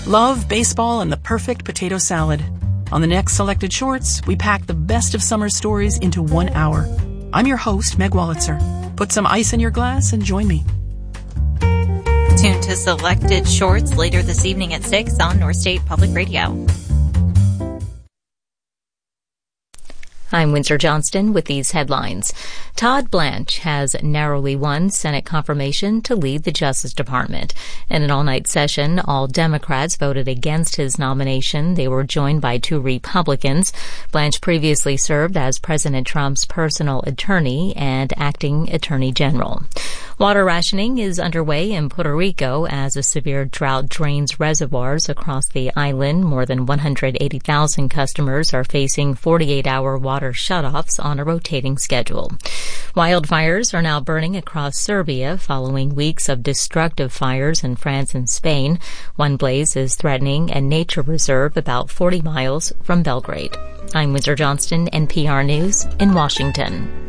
Love, baseball, and the perfect potato salad. On the next Selected Shorts, we pack the best of summer stories into 1 hour. I'm your host, Meg Wolitzer. Put some ice in your glass and join me. Tune to Selected Shorts later this evening at 6 on North State Public Radio. I'm Windsor Johnston with these headlines. Todd Blanche has narrowly won Senate confirmation to lead the Justice Department. In an all-night session, all Democrats voted against his nomination. They were joined by 2 Republicans. Blanche previously served as President Trump's personal attorney and acting attorney general. Water rationing is underway in Puerto Rico as a severe drought drains reservoirs across the island. More than 180,000 customers are facing 48-hour water shutoffs on a rotating schedule. Wildfires are now burning across Serbia following weeks of destructive fires in France and Spain. One blaze is threatening a nature reserve about 40 miles from Belgrade. I'm Windsor Johnston, NPR News in Washington.